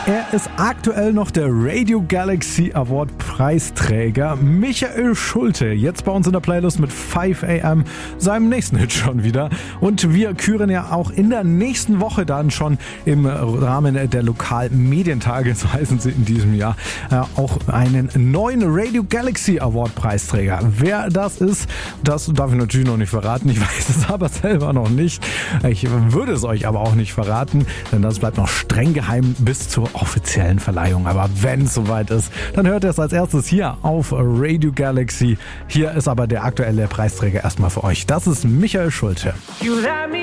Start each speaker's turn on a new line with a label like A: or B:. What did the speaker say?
A: Er ist aktuell noch der Radio Galaxy Award Preisträger Michael Schulte. Jetzt bei uns in der Playlist mit 5 AM, seinem nächsten Hit schon wieder. Und wir küren ja auch in der nächsten Woche dann schon im Rahmen der Lokalmedientage, so heißen sie in diesem Jahr, auch einen neuen Radio Galaxy Award Preisträger. Wer das ist, das darf ich natürlich noch nicht verraten. Ich weiß es aber selber noch nicht. Ich würde es euch aber auch nicht verraten, denn das bleibt noch streng geheim bis zur offiziellen Verleihung. Aber wenn es soweit ist, dann hört ihr es als erstes hier auf Radio Galaxy. Hier ist aber der aktuelle Preisträger erstmal für euch. Das ist Michael Schulte.
B: You let me